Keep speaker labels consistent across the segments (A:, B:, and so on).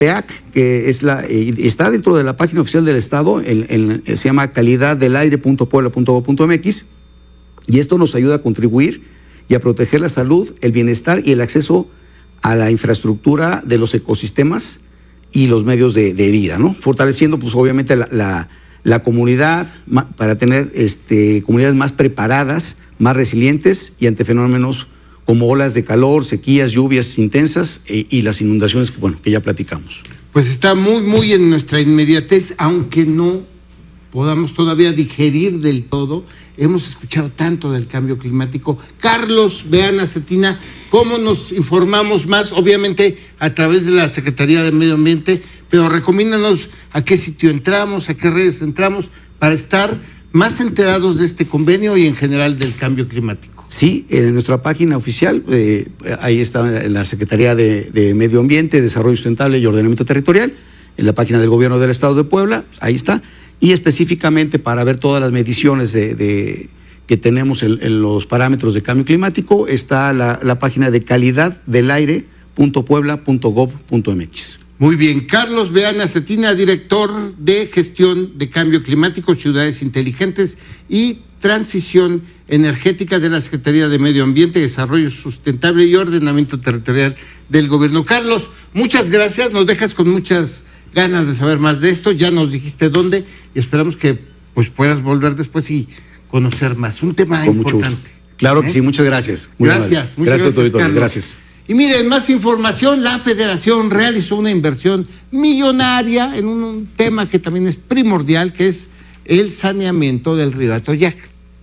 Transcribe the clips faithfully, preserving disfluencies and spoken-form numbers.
A: P E A C, que es la, eh, está dentro de la página oficial del Estado, el, el, se llama calidad del aire punto puebla punto gob punto mx, y esto nos ayuda a contribuir y a proteger la salud, el bienestar y el acceso a la infraestructura de los ecosistemas y los medios de, de vida, ¿no? Fortaleciendo, pues, obviamente, la, la, la comunidad para tener este, comunidades más preparadas, más resilientes y ante fenómenos como olas de calor, sequías, lluvias intensas e, y las inundaciones que, bueno, que ya platicamos.
B: Pues está muy, muy en nuestra inmediatez, aunque no podamos todavía digerir del todo. Hemos escuchado tanto del cambio climático. Carlos Beana Cetina, ¿cómo nos informamos más? Obviamente a través de la Secretaría de Medio Ambiente, pero recomiéndanos a qué sitio entramos, a qué redes entramos para estar más enterados de este convenio y en general del cambio climático.
A: Sí, en nuestra página oficial, eh, ahí está la Secretaría de, de Medio Ambiente, Desarrollo Sustentable y Ordenamiento Territorial, en la página del Gobierno del Estado de Puebla, ahí está, y específicamente para ver todas las mediciones de, de, que tenemos en, en los parámetros de cambio climático, está la, la página de calidad del aire punto puebla punto gob punto mx.
B: Muy bien, Carlos Beana Cetina, director de Gestión de Cambio Climático, Ciudades Inteligentes y Transición Energética de la Secretaría de Medio Ambiente, Desarrollo Sustentable y Ordenamiento Territorial del Gobierno. Carlos, muchas gracias, nos dejas con muchas ganas de saber más de esto, ya nos dijiste dónde y esperamos que pues puedas volver después y conocer más. Un tema
A: con
B: importante.
A: Claro
B: ¿Eh?
A: que sí, muchas gracias. Muy
B: gracias, muchas
A: gracias,
B: gracias,
A: Carlos.
B: gracias. Y miren, más información, la Federación realizó una inversión millonaria en un, un tema que también es primordial, que es el saneamiento del río Atoyac.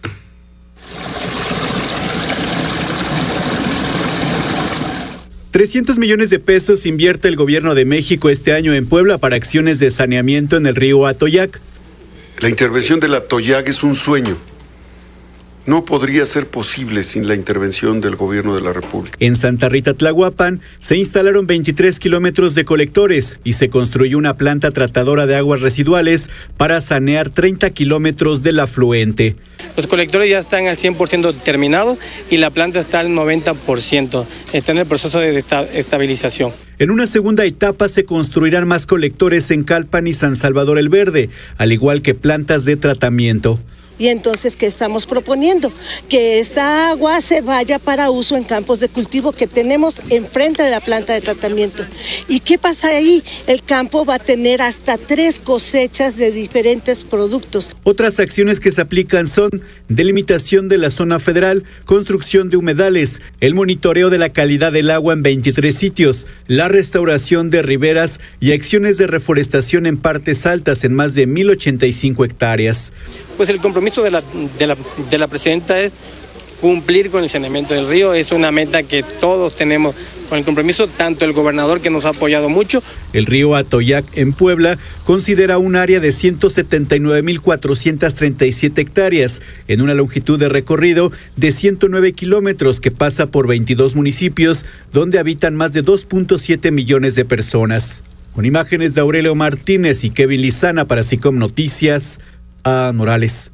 C: trescientos millones de pesos invierte el gobierno de México este año en Puebla para acciones de saneamiento en el río Atoyac.
D: La intervención del Atoyac es un sueño. No podría ser posible sin la intervención del gobierno de la República.
C: En Santa Rita, Tlahuapan, se instalaron veintitrés kilómetros de colectores y se construyó una planta tratadora de aguas residuales para sanear treinta kilómetros del afluente.
E: Los colectores ya están al cien por ciento terminados y la planta está al noventa por ciento. Está en el proceso de estabilización.
C: En una segunda etapa se construirán más colectores en Calpan y San Salvador el Verde, al igual que plantas de tratamiento.
F: Y entonces, ¿qué estamos proponiendo? Que esta agua se vaya para uso en campos de cultivo que tenemos enfrente de la planta de tratamiento. ¿Y qué pasa ahí? El campo va a tener hasta tres cosechas de diferentes productos.
C: Otras acciones que se aplican son delimitación de la zona federal, construcción de humedales, el monitoreo de la calidad del agua en veintitrés sitios, la restauración de riberas y acciones de reforestación en partes altas en más de mil ochenta y cinco hectáreas.
E: Pues el compromiso de la, de la, de la presidenta es cumplir con el saneamiento del río. Es una meta que todos tenemos con el compromiso, tanto el gobernador, que nos ha apoyado mucho.
C: El río Atoyac en Puebla considera un área de ciento setenta y nueve mil cuatrocientas treinta y siete hectáreas en una longitud de recorrido de ciento nueve kilómetros que pasa por veintidós municipios donde habitan más de dos punto siete millones de personas. Con imágenes de Aurelio Martínez y Kevin Lizana para SICOM Noticias, a Morales.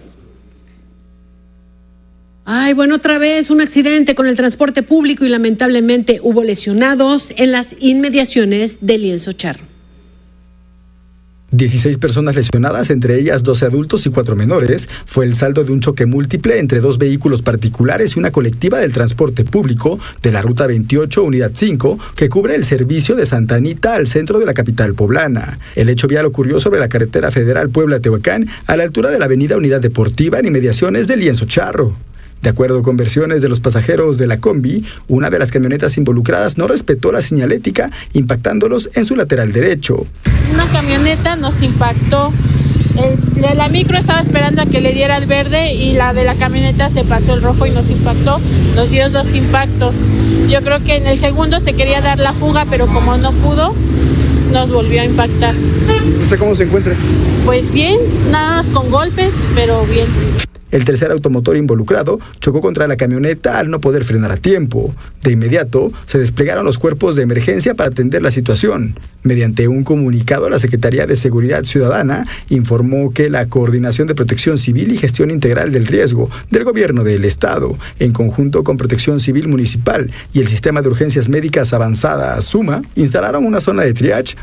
G: Ay, bueno, otra vez un accidente con el transporte público y lamentablemente hubo lesionados en las inmediaciones de Lienzo Charro.
H: dieciséis personas lesionadas, entre ellas doce adultos y cuatro menores, fue el saldo de un choque múltiple entre dos vehículos particulares y una colectiva del transporte público de la Ruta veintiocho, Unidad cinco, que cubre el servicio de Santa Anita al centro de la capital poblana. El hecho vial ocurrió sobre la carretera federal Puebla-Tehuacán, a la altura de la avenida Unidad Deportiva en inmediaciones de Lienzo Charro. De acuerdo con versiones de los pasajeros de la combi, una de las camionetas involucradas no respetó la señalética, impactándolos en su lateral derecho.
I: Una camioneta nos impactó. El de la micro estaba esperando a que le diera el verde y la de la camioneta se pasó el rojo y nos impactó. Nos dio dos impactos. Yo creo que en el segundo se quería dar la fuga, pero como no pudo, nos volvió a impactar.
H: ¿Usted cómo se encuentra?
I: Pues bien, nada más con golpes, pero bien.
H: El tercer automotor involucrado chocó contra la camioneta al no poder frenar a tiempo. De inmediato, se desplegaron los cuerpos de emergencia para atender la situación. Mediante un comunicado, la Secretaría de Seguridad Ciudadana informó que la Coordinación de Protección Civil y Gestión Integral del Riesgo del Gobierno del Estado, en conjunto con Protección Civil Municipal y el Sistema de Urgencias Médicas Avanzadas, SUMA, instalaron una zona de triage